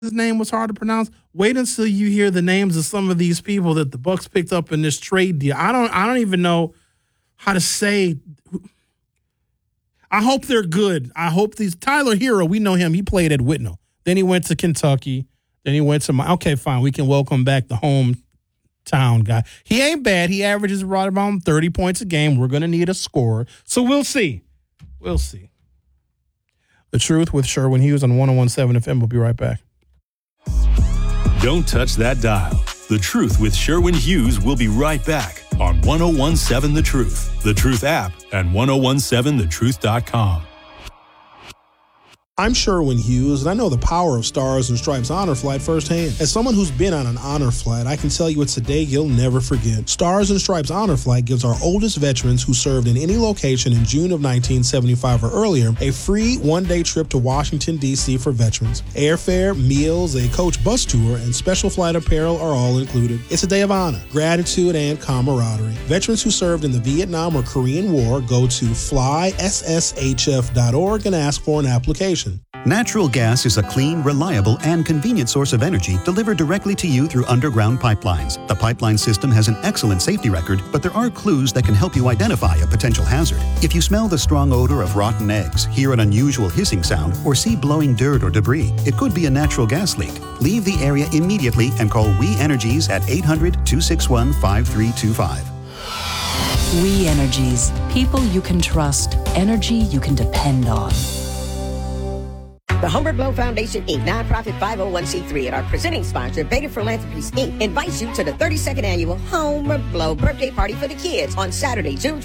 his name was hard to pronounce. Wait until you hear the names of some of these people that the Bucks picked up in this trade deal. I don't even know how to say. I hope they're good. I hope these Tyler Hero, we know him. He played at Whitnall. Then he went to Kentucky. Then he went to okay, fine. We can welcome back the hometown guy. He ain't bad. He averages right around 30 points a game. We're going to need a scorer. So we'll see. We'll see. The Truth with Sherwin Hughes on 101.7 FM. We'll be right back. Don't touch that dial. The Truth with Sherwin Hughes will be right back on 101.7 The Truth, The Truth app, and 1017thetruth.com. I'm Sherwin Hughes, and I know the power of Stars and Stripes Honor Flight firsthand. As someone who's been on an honor flight, I can tell you it's a day you'll never forget. Stars and Stripes Honor Flight gives our oldest veterans who served in any location in June of 1975 or earlier a free one-day trip to Washington, D.C. for veterans. Airfare, meals, a coach bus tour, and special flight apparel are all included. It's a day of honor, gratitude, and camaraderie. Veterans who served in the Vietnam or Korean War go to flySSHF.org and ask for an application. Natural gas is a clean, reliable, and convenient source of energy delivered directly to you through underground pipelines. The pipeline system has an excellent safety record, but there are clues that can help you identify a potential hazard. If you smell the strong odor of rotten eggs, hear an unusual hissing sound, or see blowing dirt or debris, it could be a natural gas leak. Leave the area immediately and call We Energies at 800-261-5325. We Energies. People you can trust. Energy you can depend on. The Humbert Blow Foundation, Inc., nonprofit 501c3, and our presenting sponsor, Beta Philanthropies, Inc., invites you to the 32nd annual Humbert Blow birthday party for the kids on Saturday, June